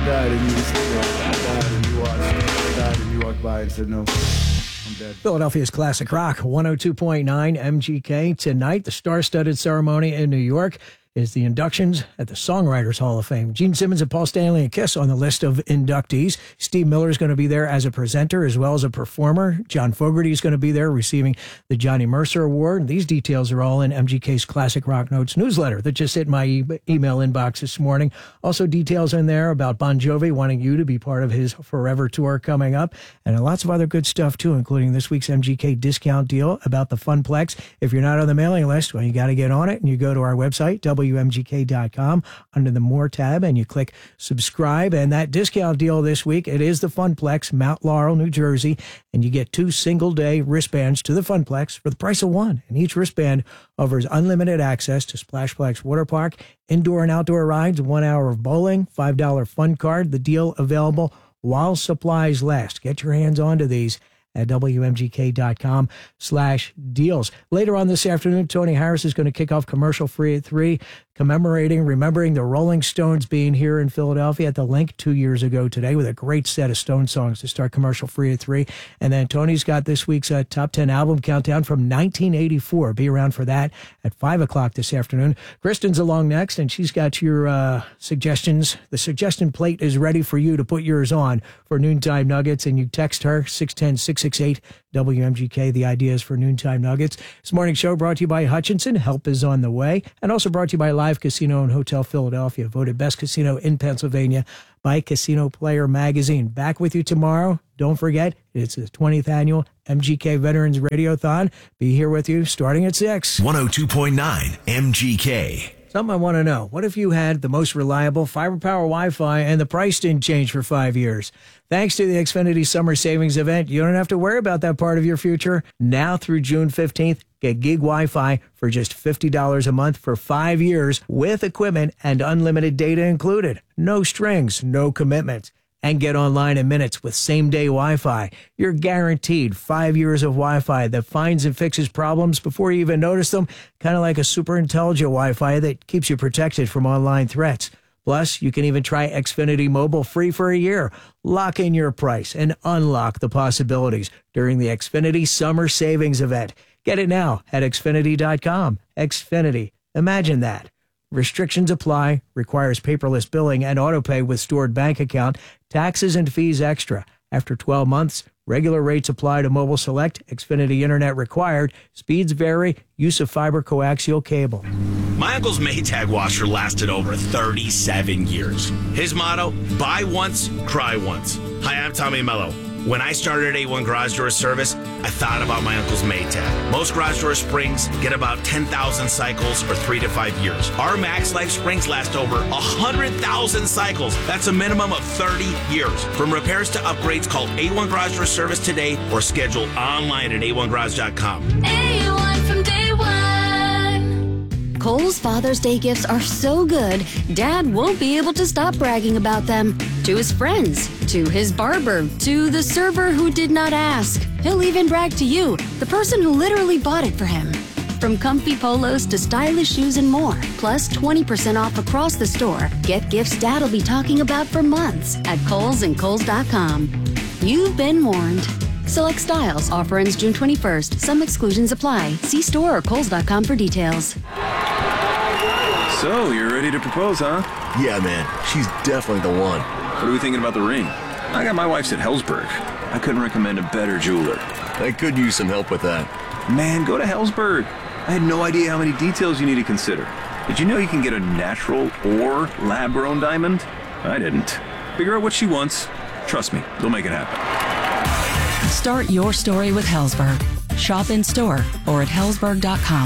died and you said no. I died and you watched. I died and you walked by and said no. I'm dead. Philadelphia's classic rock, 102.9 MGK. Tonight, the star-studded ceremony in New York is the inductions at the Songwriters Hall of Fame. Gene Simmons and Paul Stanley and Kiss on the list of inductees. Steve Miller is going to be there as a presenter as well as a performer. John Fogerty is going to be there receiving the Johnny Mercer Award. And these details are all in MGK's Classic Rock Notes newsletter that just hit my email inbox this morning. Also details in there about Bon Jovi wanting you to be part of his Forever Tour coming up. And lots of other good stuff too, including this week's MGK discount deal about the Funplex. If you're not on the mailing list, well, you got to get on it and you go to our website, WMGK.com, under the More tab, and you click subscribe. And that discount deal this week, it is the Funplex, Mount Laurel, New Jersey, and you get 2 single-day wristbands to the Funplex for the price of one. And each wristband offers unlimited access to Splashplex Water Park, indoor and outdoor rides, 1 hour of bowling, $5 fun card. The deal available while supplies last. Get your hands onto these at WMGK.com/deals. Later on this afternoon, Tony Harris is going to kick off Commercial Free at 3, remembering the Rolling Stones being here in Philadelphia at the Link 2 years ago today with a great set of Stone songs to start Commercial Free at 3. And then Tony's got this week's top 10 album countdown from 1984. Be around for that at 5 o'clock this afternoon. Kristen's along next, and she's got your suggestions. The suggestion plate is ready for you to put yours on for Noontime Nuggets, and you text her 610-668-WMGK. The ideas for Noontime Nuggets. This morning's show brought to you by Hutchinson. Help is on the way. And also brought to you by Live Casino and Hotel Philadelphia, voted best casino in Pennsylvania by Casino Player Magazine. Back with you tomorrow. Don't forget, it's the 20th annual MGK Veterans Radiothon. Be here with you starting at 6. 102.9 MGK. Something I want to know. What if you had the most reliable fiber power Wi-Fi and the price didn't change for 5 years? Thanks to the Xfinity Summer Savings Event, you don't have to worry about that part of your future. Now through June 15th, get gig Wi-Fi for just $50 a month for 5 years with equipment and unlimited data included. No strings, no commitments. And get online in minutes with same-day Wi-Fi. You're guaranteed 5 years of Wi-Fi that finds and fixes problems before you even notice them, kind of like a super intelligent Wi-Fi that keeps you protected from online threats. Plus, you can even try Xfinity Mobile free for a year. Lock in your price and unlock the possibilities during the Xfinity Summer Savings Event. Get it now at Xfinity.com. Xfinity. Imagine that. Restrictions apply, requires paperless billing and autopay with stored bank account, taxes and fees extra. After 12 months, regular rates apply to Mobile Select, Xfinity Internet required, speeds vary, use of fiber coaxial cable. My uncle's Maytag washer lasted over 37 years. His motto, buy once, cry once. Hi, I'm Tommy Mello. When I started A1 Garage Door Service, I thought about my uncle's Maytag. Most garage door springs get about 10,000 cycles or 3 to 5 years. Our Max Life springs last over 100,000 cycles. That's a minimum of 30 years. From repairs to upgrades, call A1 Garage Door Service today or schedule online at a1garage.com. A1 from day one. Kohl's Father's Day gifts are so good, Dad won't be able to stop bragging about them. To his friends, to his barber, to the server who did not ask. He'll even brag to you, the person who literally bought it for him. From comfy polos to stylish shoes and more, plus 20% off across the store. Get gifts Dad'll be talking about for months at Kohl's and Kohl's.com. You've been warned. Select styles. Offer ends June 21st. Some exclusions apply. See store or Kohl's.com for details. So, you're ready to propose, huh? Yeah, man. She's definitely the one. What are we thinking about the ring? I got my wife's at Helzberg. I couldn't recommend a better jeweler. I could use some help with that. Man, go to Helzberg. I had no idea how many details you need to consider. Did you know you can get a natural or lab-grown diamond? I didn't. Figure out what she wants. Trust me, they'll make it happen. Start your story with Helzberg. Shop in store or at Helzberg.com.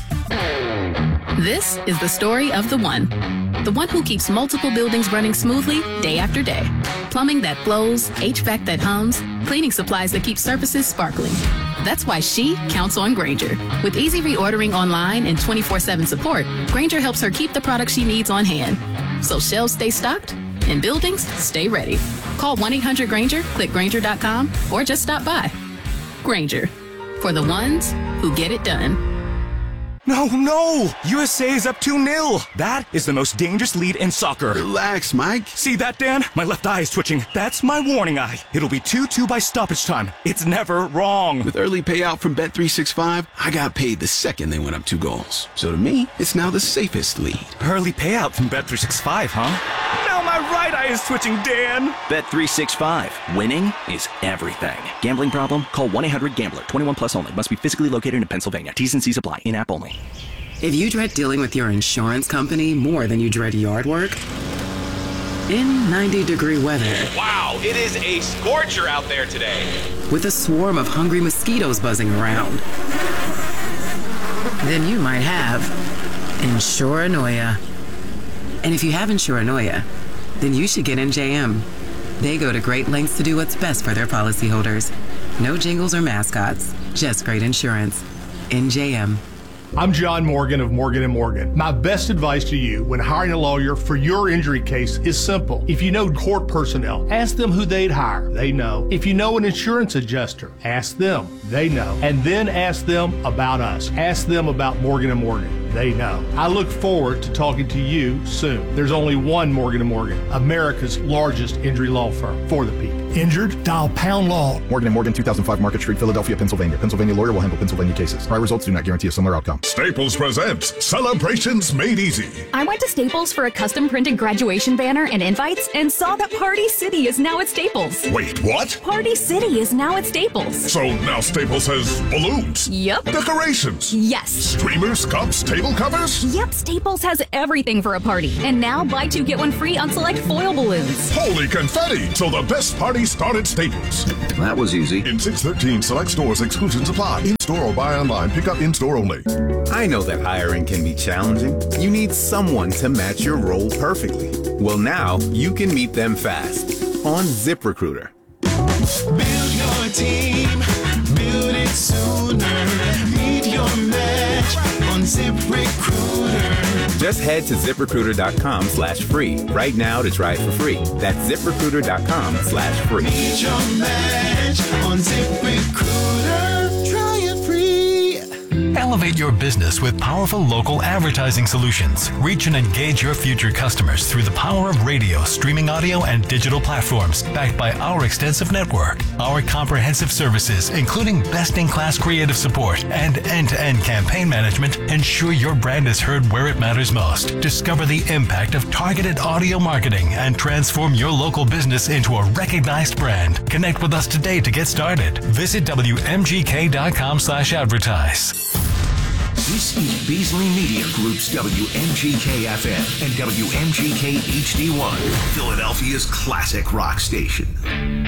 This is the story of the one who keeps multiple buildings running smoothly day after day. Plumbing that flows, HVAC that hums, cleaning supplies that keep surfaces sparkling. That's why she counts on Grainger. With easy reordering online and 24/7 support, Grainger helps her keep the products she needs on hand. So shelves stay stocked and buildings stay ready. Call 1-800-GRAINGER, click Grainger.com, or just stop by. Grainger, for the ones who get it done. No! USA is up 2-0. That is the most dangerous lead in soccer. Relax, Mike. See that, Dan? My left eye is twitching. That's my warning eye. It'll be 2-2 by stoppage time. It's never wrong. With early payout from Bet365, I got paid the second they went up 2 goals. So to me, it's now the safest lead. Early payout from Bet365, huh? Now my right eye is twitching, Dan. Bet365. Winning is everything. Gambling problem? Call 1-800-GAMBLER. 21 plus only. Must be physically located in Pennsylvania. T's and C's apply. In-app only. If you dread dealing with your insurance company more than you dread yard work, in 90-degree weather. Wow, it is a scorcher out there today. With a swarm of hungry mosquitoes buzzing around, then you might have Insuranoia. And if you have Insuranoia, then you should get NJM. They go to great lengths to do what's best for their policyholders. No jingles or mascots, just great insurance. NJM. I'm John Morgan of Morgan & Morgan. My best advice to you when hiring a lawyer for your injury case is simple. If you know court personnel, ask them who they'd hire. They know. If you know an insurance adjuster, ask them. They know. And then ask them about us. Ask them about Morgan & Morgan. They know. I look forward to talking to you soon. There's only one Morgan & Morgan, America's largest injury law firm for the people. Injured? Dial Pound Law. Morgan & Morgan, 2005 Market Street, Philadelphia, Pennsylvania. Pennsylvania lawyer will handle Pennsylvania cases. Prior results do not guarantee a similar outcome. Staples presents Celebrations Made Easy. I went to Staples for a custom printed graduation banner and invites and saw that Party City is now at Staples. Wait, what? Party City is now at Staples. So now Staples has balloons? Yep. Decorations? Yes. Streamers, cups, table covers? Yep, Staples has everything for a party. And now buy 2 get 1 free on select foil balloons. Holy confetti! So the best party started Staples. That was easy. In 613 select stores, exclusions apply. In-store or buy online, pick up in-store only. I know that hiring can be challenging. You need someone to match your role perfectly. Well, now you can meet them fast on ZipRecruiter. Build your team, build it sooner. Meet your match on ZipRecruiter. Just head to ZipRecruiter.com/free right now to try it for free. That's ZipRecruiter.com/free. Meet your match on ZipRecruiter. Try it free. Elevate your business with powerful local advertising solutions. Reach and engage your future customers through the power of radio, streaming audio, and digital platforms, backed by our extensive network. Our comprehensive services, including best-in-class creative support and end-to-end campaign management, ensure your brand is heard where it matters most. Discover the impact of targeted audio marketing and transform your local business into a recognized brand. Connect with us today to get started. Visit WMGK.com/advertise. This is Beasley Media Group's WMGK-FM and WMGK HD1, Philadelphia's classic rock station.